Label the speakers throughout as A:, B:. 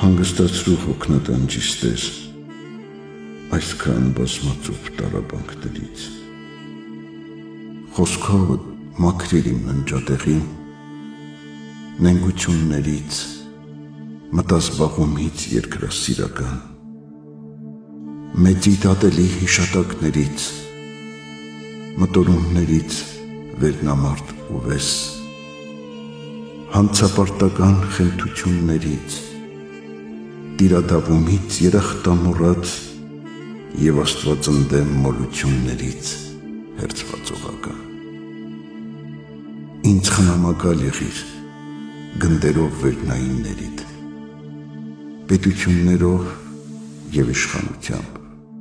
A: հանգստացրու հոգնատանջիս Տեր, այսքան բազմածուփ տառապանքներից։ Խոսքովը մաքրիր իմ ննջատեղին, նենգություններից, մտազբաղումից երկրասիրական, մեծիդ ատելի հիշատակներից, մտորումներից վերնամարդ ու վես, հանցապարտական խենթություններից, տիրադավումից երախտամոռաց և աստվածընդեմ մոլություններից հերձվածողական։ Ինձ խնամակալ եղիր գնդերով վերնայիններիդ, պետություններով և իշխանությամբ,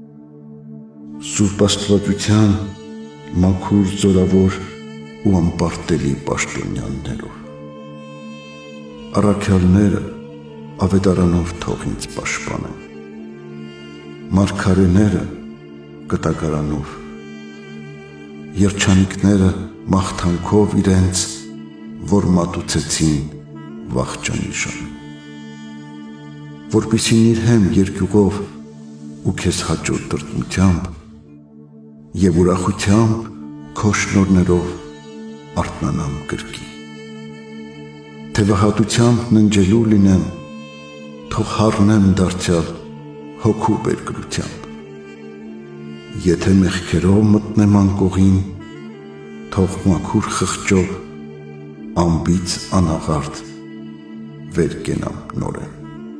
A: Սուրբ Աստվածության մաքուր զորավոր ու անպարտելի պաշտոնյաներով։ Առաքյալները ավետարանով թող ինձ պաշտպանեն, մարգարեները կտակարանով, երջանիկները մաղթանքով իրենց, որ մատուցեցին վախճանի, որպեսզի նիրհեմ երկյուղով ու քեզ հաճո տրտմությամբ և ուրախությամբ քո շնորհներով արթնանամ կրկի։ Թևահատությամբ ննջելու լինեմ, թող հառնեմ դարձյալ հոգու բերկրությամբ, եթե մեղքերով մտնեմ անկողին, թող մաքուր խղճով անբիծ անաղարտ վեր կենամ նորեն։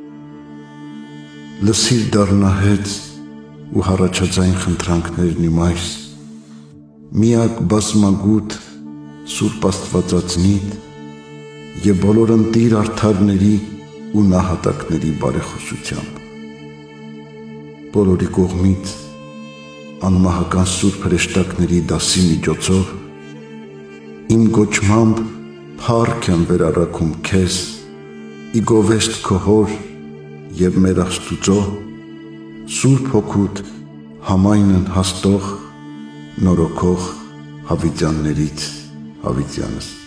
A: Լսիր դառնահեծ ու հառաջաձայն խնդրանքներն իմ այս, միակ բազմագութ Սուրբ Աստվածածնիդ և բոլոր ընտիր արդարների ու նահատակների բարեխոսությամբ, բոլորի կողմից անմահական սուրբ հրեշտակների դասի միջոցով իմ գոչմամբ փառք եմ վերառաքում քեզ, ի գովեստ քո հոր և մեր Աստուծո, Սուրբ Հոգուդ համայնն հաստող, նորոգող հավիտյաններից հավիտյանս։